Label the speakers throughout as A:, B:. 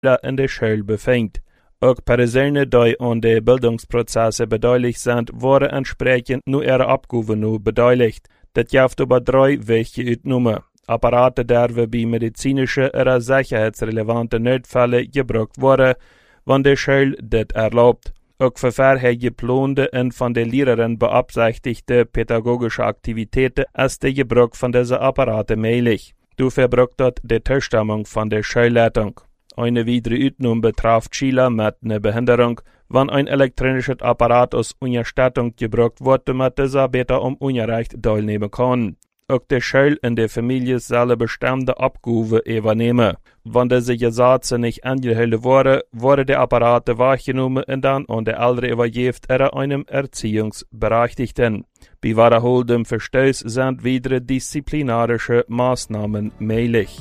A: in der Schule befindt. Auch Personen, die an den Bildungsprozessen beteiligt sind, waren entsprechend nur ihre Abgaben beteiligt. Das gibt aber 3 wichtige Utnomen. Apparate derven bij medizinische oder sicherheitsrelevante Notfälle gebraucht worden, wann der Schule das erlaubt. Auch für vorher geplante und von den Lehrern beabsichtigte pädagogische Aktivitäten ist der Gebrauch von diesen Apparate möglich. Dafür braucht dort die Zustimmung von der Schulleitung. Eine weitere Utnahme betrifft Schüler mit einer Behinderung, wenn ein elektronisches Apparat aus Unterstattung gebraucht wird, damit dieser besser am Unterricht teilnehmen kann. Auch die Schule und die Familie sollen bestimmte Abgaben übernehmen. Wenn diese Gesetze nicht angehalten wurden die Apparate wahrgenommen und dann an die Eltern übergeben oder einem Erziehungsberechtigten. Bei wiederholtem Verstoß sind wieder disziplinarische Maßnahmen möglich.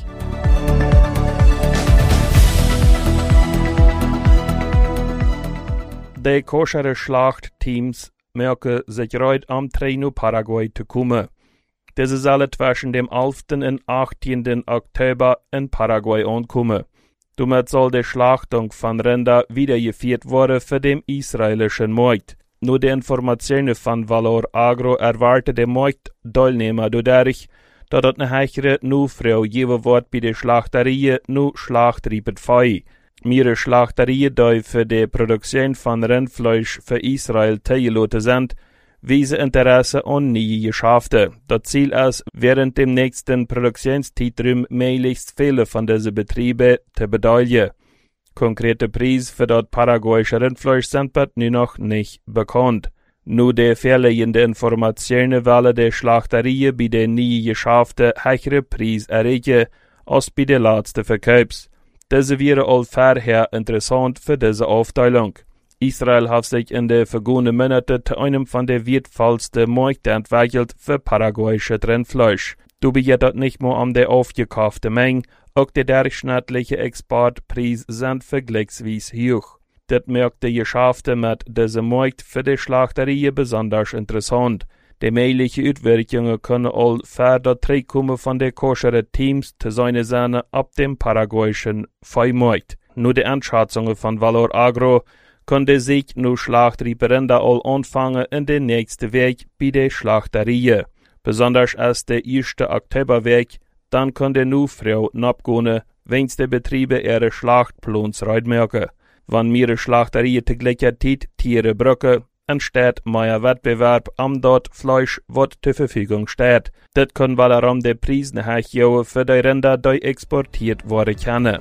A: Die koschere Schlachtteams merken sich heute am Traino Paraguay zu kommen. Diese sollen zwischen dem 11. und 18. Oktober in Paraguay ankommen. Damit soll die Schlachtung von Rinder wiedergeführt werden für den israelischen Markt. Nur die Informationen von Valor Agro erwartet der Marktteilnehmer dadurch, dass es eine höhere Nachfrage geben wird bei den Schlachterien nur Schlachtriebet fei. Mehrere Schlachterien, die für die Produktion von Rindfleisch für Israel teilgelassen sind, wiesen Interesse an neue Geschäfte. Das Ziel ist, während dem nächsten Produktionszeitraum möglichst viele von diesen Betrieben zu beteiligen. Konkrete Preise für das paraguayische Rindfleisch sind nur noch nicht bekannt. Nur die fehlenden Informationen wollen die Schlachterien bei den neuen Geschäften höhere Preise erreichen als bei den letzten Verkaufs. Diese wäre all vorher interessant für diese Aufteilung. Israel hat sich in den vergangenen Monaten zu einem von den wertvollsten Märkten entwickelt für paraguayisches Rindfleisch. Dabei geht es nicht nur um die aufgekaufte Menge, auch der durchschnittliche Exportpreis sind vergleichsweise hoch. Das macht die Geschäfte mit diesem Markt für die Schlachterien besonders interessant. Die möglichen Auswirkungen können all für das Zurückkommen von den koscheren Teams zu sein sein ab dem paraguayischen Viehmarkt. Nur die Einschätzungen von Valor Agro konnte sich nur Schlachtrieberinder all anfangen in den nächsten Weg bei den Schlachterien. Besonders erst der 1. Oktoberweg, dann konnte nur Frau abgehen, wenn die Betriebe ihre Schlachtplans merken. Wenn mehrere Schlachterien zu gleicher Zeit Tiere brücken, entsteht mehr Wettbewerb am dort Fleisch, was zur Verfügung steht. Das kann wiederum die Preise hochjagen für die Rinder, die exportiert werden können.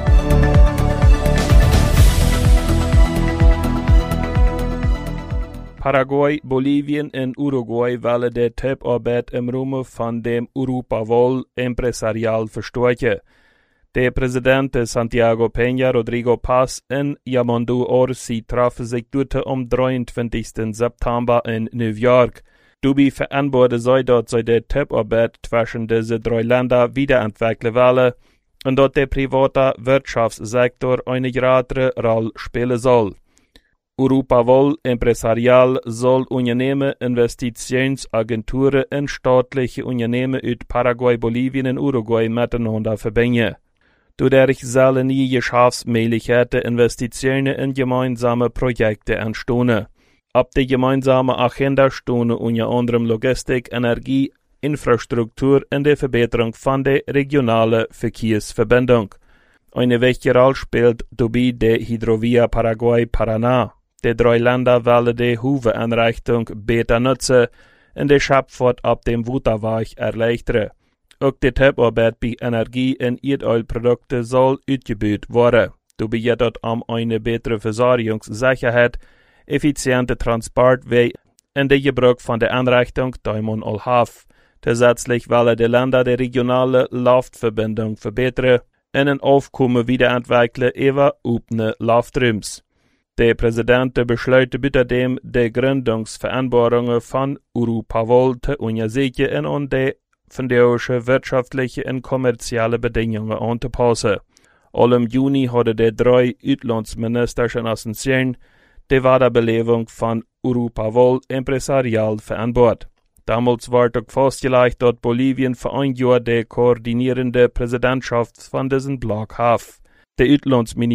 A: Paraguay, Bolivien und Uruguay wollen die Zusammenarbeit im Rahmen von dem Europa-Wahl empresarial verstärken. Der Präsident Santiago Peña Rodrigo Paz und Yamandu Orsi trafen sich dort am 23. September in New York. Dabei vereinbarte sie, dass sie die Zusammenarbeit zwischen diesen 3 Ländern wiederentwickeln wollen und dass der private Wirtschaftssektor eine größere Rolle spielen soll. Europa-Wahl empresarial soll Unternehmen, Investitionsagenturen und staatliche Unternehmen aus Paraguay, Bolivien und Uruguay miteinander verbinden. Dadurch sollen neue Geschäftsmöglichkeiten, Investitionen in gemeinsame Projekte entstehen. Ab der gemeinsamen Agenda stehen unter anderem Logistik, Energie, Infrastruktur und die Verbesserung von der regionalen Verkehrsverbindung. Eine wichtige Rolle spielt dabei die Hidrovia Paraguay-Paraná. Die 3 Länder wollen die Hufeneinrichtung besser nutzen und die Schifffahrt ab dem Wasserweg erleichtern. Auch die Zusammenarbeit bei Energie- und Erdölprodukten soll ausgebaut werden. Dabei geht es um eine bessere Versorgungssicherheit, effiziente Transportwege und den Gebrauch von der Einrichtung, die man all hat. Zusätzlich wollen die Länder die regionale Luftverbindung verbessern und ein Aufkommen wiederentwickeln über offene Luftrums. Der Präsident beschloss außerdem, die Gründungsvereinbarungen von Europa-Wahl zu untersuchen und die fundierte wirtschaftliche und kommerzielle Bedingungen anzupassen. All im Juni hatten die 3 Auslandsminister in Asunción die Wiederbelebung von Europa-Wahl empresarial vereinbart. Damals war auch festgelegt, dass Bolivien für ein Jahr die koordinierende Präsidentschaft von diesem Block hat. Der